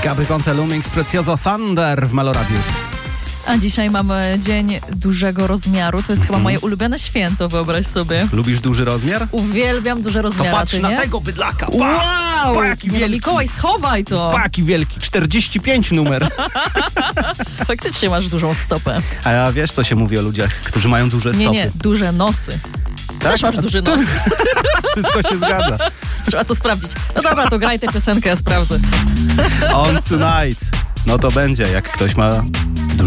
Gabry Ponte, Lumix, Prezioso, Thunder w Meloradiu. A dzisiaj mamy dzień dużego rozmiaru. To jest chyba moje ulubione święto, wyobraź sobie. Lubisz duży rozmiar? Uwielbiam duże rozmiary. To patrz ty, na nie? tego bydlaka. Wow! Jaki Nie, wielki. Mikołaj, schowaj to. Jaki wielki. 45 numer. Faktycznie masz dużą stopę. A ja wiesz, co się mówi o ludziach, którzy mają duże stopy? Nie, duże nosy. Tak? Też masz duży nos. Wszystko się zgadza. Trzeba to sprawdzić. No dobra, to graj tę piosenkę, ja sprawdzę. On Tonight. No to będzie, jak ktoś ma